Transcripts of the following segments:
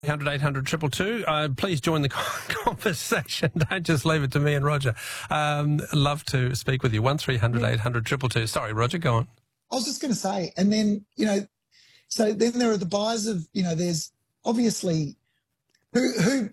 100 800 222. Please join the conversation. Don't just leave it to me and Roger. Love to speak with you. 1300 800 222. Sorry, Roger, go on. I was just going to say, and then, so then there are the buyers of, there's obviously who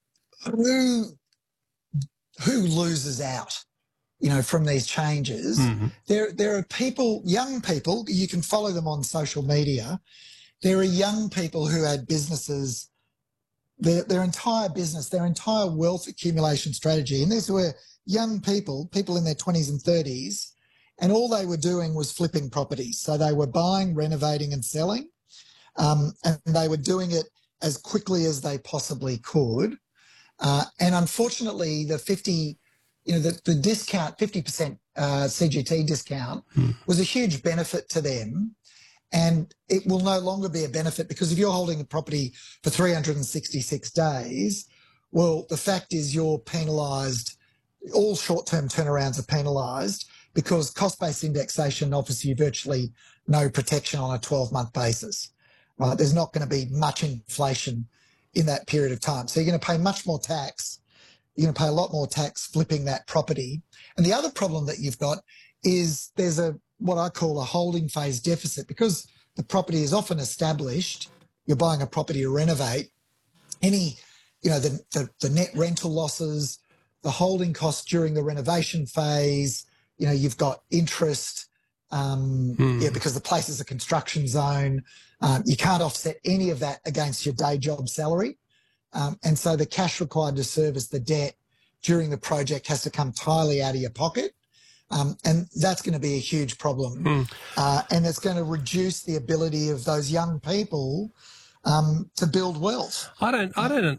loses out, from these changes. Mm-hmm. There are people, young people, you can follow them on social media. There are young people who had businesses, their entire business, their entire wealth accumulation strategy. And these were young people in their 20s and 30s, and all they were doing was flipping properties. So they were buying, renovating and selling, and they were doing it as quickly as they possibly could. And unfortunately, the discount, 50% CGT discount was a huge benefit to them. And it will no longer be a benefit, because if you're holding a property for 366 days, well, the fact is you're penalised. All short-term turnarounds are penalised because cost-based indexation offers you virtually no protection on a 12-month basis. Right? There's not going to be much inflation in that period of time. So you're going to pay much more tax. You're going to pay a lot more tax flipping that property. And the other problem that you've got is there's what I call a holding phase deficit, because the property is often established. You're buying a property to renovate. The net rental losses, the holding costs during the renovation phase, you've got interest, because the place is a construction zone. You can't offset any of that against your day job salary. And so the cash required to service the debt during the project has to come entirely out of your pocket. And that's going to be a huge problem. And it's going to reduce the ability of those young people to build wealth. I don't know.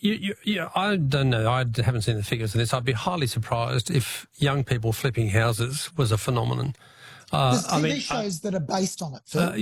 I haven't seen the figures of this. I'd be highly surprised if young people flipping houses was a phenomenon. There's TV shows that are based on it, Phil.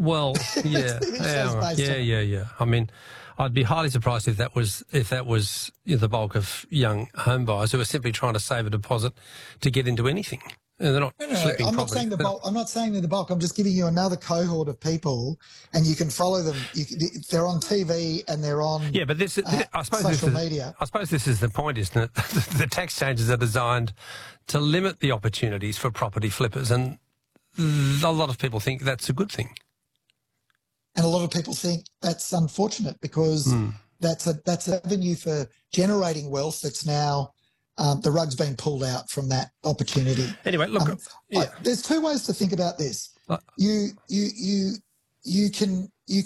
Yeah. I mean, I'd be highly surprised if that was the bulk of young home buyers who are simply trying to save a deposit to get into anything. And they're not flipping I'm property. not saying the bulk. I'm not saying they're the bulk. I'm just giving you another cohort of people, and you can follow them. They're on TV and they're on I suppose social media. I suppose this is the point, isn't it? The tax changes are designed to limit the opportunities for property flippers, and a lot of people think that's a good thing. And a lot of people think that's unfortunate, because that's an avenue for generating wealth that's now the rug's been pulled out from that opportunity. Anyway, look, there's two ways to think about this. You can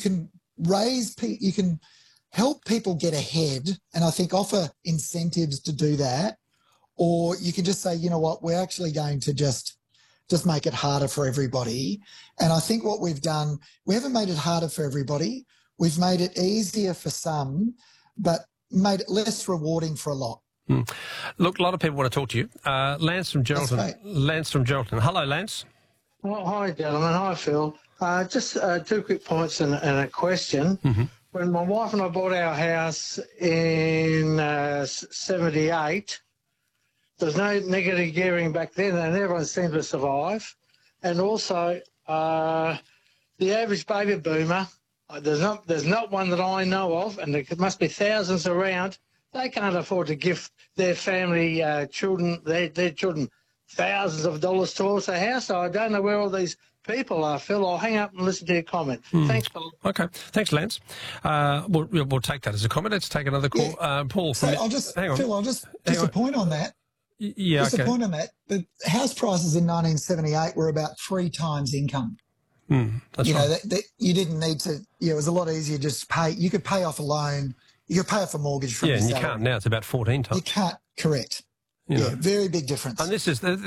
help people get ahead, and I think offer incentives to do that, or you can just say, you know what, we're actually going to just make it harder for everybody. And I think what we've done, we haven't made it harder for everybody. We've made it easier for some, but made it less rewarding for a lot. Look, a lot of people want to talk to you. Lance from Geraldton. Lance from Geraldton. Hello, Lance. Well, hi, gentlemen. Hi, Phil. Just two quick points and a question. Mm-hmm. When my wife and I bought our house in 78, there was no negative gearing back then, and everyone seemed to survive. And also, the average baby boomer, there's not one that I know of, and there must be thousands around. They can't afford to give their family children, their children, thousands of dollars towards a house. So I don't know where all these people are, Phil. I'll hang up and listen to your comment. Thanks, Phil. Okay. Thanks, Lance. We'll take that as a comment. Let's take another call. Yeah. Paul. So just a point on that. Yeah, a point on that. The house prices in 1978 were about 3 times income. That's right. You didn't need to. It was a lot easier just to pay. You could pay off a loan. You could pay off a mortgage from your salary. You can't now. It's about 14 times. You can't. Correct. Very big difference. And this is the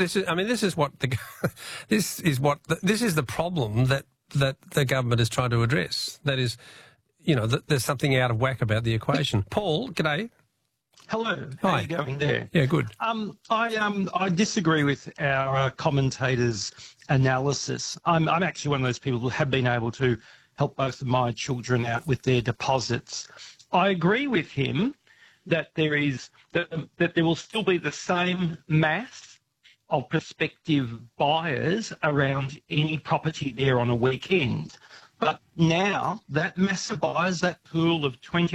problem that the government is trying to address. That is, there's something out of whack about the equation. Paul, g'day. Hello. How are you going there? Yeah, good. I disagree with our commentator's analysis. I'm actually one of those people who have been able to help both of my children out with their deposits. I agree with him that there will still be the same mass of prospective buyers around any property there on a weekend. But now that mass of buyers, that pool of 20